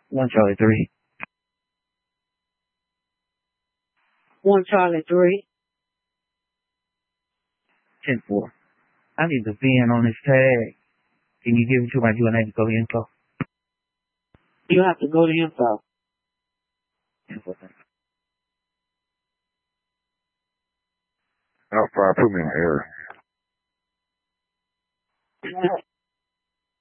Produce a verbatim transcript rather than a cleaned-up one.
One Charlie three. One Charlie three. Ten four. I need the V N on this tag. Can you give it to my U N A to go to info? You have to go to info. Info thing. Alpha five, put me in error.